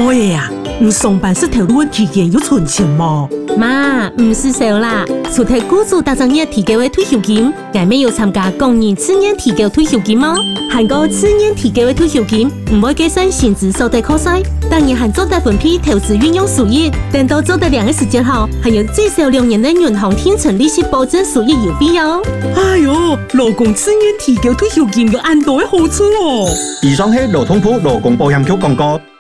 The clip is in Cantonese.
我爷啊，唔上班是投入期间有存钱么？ 妈，唔是少啦，除睇雇主打算日提高嘅退休金，我咪要参加工人次年提高退休金嗎？韓國次年提高嘅退休金唔會計算薪資所得扣稅，當然還做得分配投資運用收益，等到做得2個時間後，還有最少2年的銀行天存利息保證收益優惠哦。 哎喲，勞工次年提高退休金有安多嘅好處哦。 以上係勞動部勞工保險局廣告。